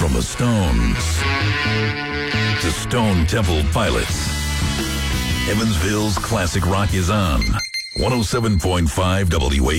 From the Stones to Stone Temple Pilots, Evansville's classic rock is on 107.5 WA.